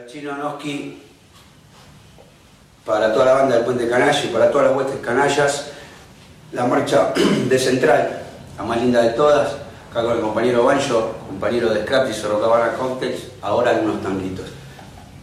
Chino Noski, para toda la banda del Puente Canalla y para todas las huestes canallas, la marcha de Central, la más linda de todas, acá con el compañero Banjo, compañero de Scraps y Sorocabana Cocktails, ahora algunos tanguitos.